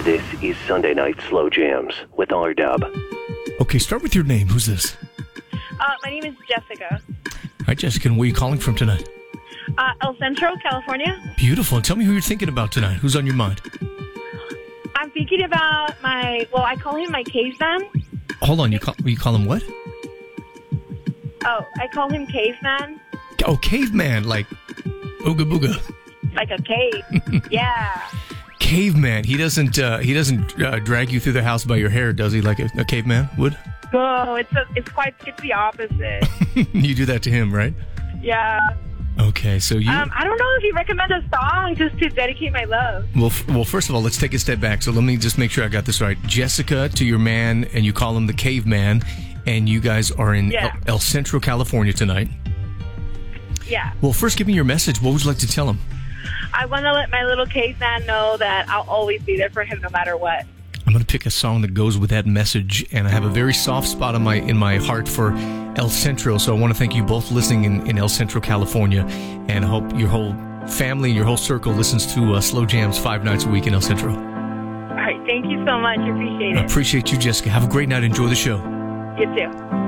This is Sunday Night Slow Jams with R-Dub. Okay, start with your name. Who's this? My name is Jessica. Hi, Jessica. And where are you calling from tonight? El Centro, California. Beautiful. And tell me who you're thinking about tonight. Who's on your mind? I'm thinking about I call him my caveman. Hold on. You call him what? Oh, I call him caveman. Oh, caveman. Like ooga booga. Like a cave. Yeah. Caveman. He doesn't drag you through the house by your hair, does he? Like a caveman would? Oh, it's the opposite. You do that to him, right? Yeah. Okay, so you... I don't know if you recommend a song just to dedicate my love. Well, first of all, let's take a step back. So let me just make sure I got this right. Jessica to your man, and you call him the caveman, and you guys are in El Centro, California tonight. Yeah. Well, first, give me your message. What would you like to tell him? I want to let my little caveman know that I'll always be there for him no matter what. I'm going to pick a song that goes with that message, and I have a very soft spot in my heart for El Centro, so I want to thank you both listening in El Centro, California, and I hope your whole family and your whole circle listens to Slow Jams 5 nights a week in El Centro. All right, thank you so much. Appreciate it. I appreciate you, Jessica. Have a great night. Enjoy the show. You too.